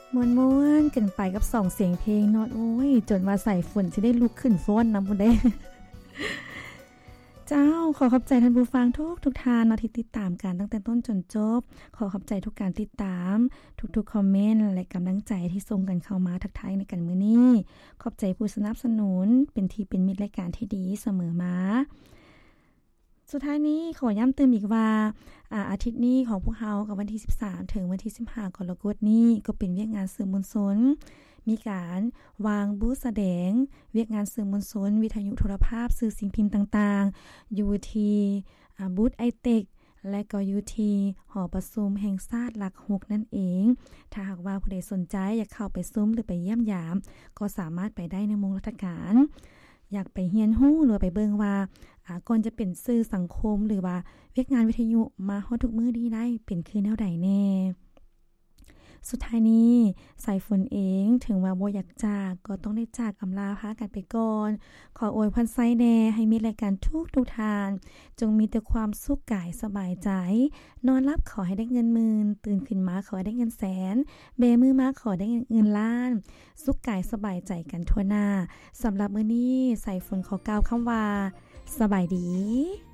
ม่วนๆกันไปกับ2เสียงเพลงเนาะโอ้ยจนว่าใส่ฝนสิได้ลุกขึ้นฟ้อนนำพุ่นเด้ เจ้าขอขอบใจท่านผู้ฟังทุกท่านที่ติดตามกันตั้งแต่ต้นจนจบขอขอบใจทุกการติดตามทุกคอมเมนต์และกำลังใจที่ส่งกันเข้ามาทักทายในกันมื้อนี้ขอบใจผู้สนับสนุนเป็นที่เป็นมิตรรายการที่ดีเสมอมาสุดท้ายนี้ขอย้ำเตือนอีกว่าอาทิตย์นี้ของพวกเรากับวันที่13ถึงวันที่15กรกฎาคมนี้ก็เป็นเวียกงานสื่อมวลชนมีการวางบูธแสดงเวียกงานสื่อมวลชนวิทยุโทรภาพสื่อสิ่งพิมพ์ต่างๆอยู่ที่บูธไอเทคและก็อยู่ที่หอประชุมแห่งชาติหลัก6นั่นเองถ้าหากว่าผู้ใดสนใจอยากเข้าไปซุ้มหรือไปเยี่ยมยามก็สามารถไปได้ในวงราชการอยากไปเรียนรู้หรือไปเบิ่งว่าก่อนจะเป็นสื่อสังคมหรือว่าเวียกงานวิทยุมาฮอดทุกมื้อนี้ได้เป็นคือแนวใดแน่สุดท้ายนี้สายฝนเองถึงว่าบ่อยากจากก็ต้องได้จากอำลาพากันไปก่อนขออวยพรไซแน่ให้มีรายการทุกทานจงมีแต่ความสุขกายสบายใจนอนรับขอให้ได้เงินหมื่นตื่นขึ้นมาขอให้ได้เงินแสนเบมือมาขอได้เงินล้านสุขกายสบายใจกันทั่วหน้าสำหรับมื้อนี้สายฝนขอกล่าวคำว่าสบายดี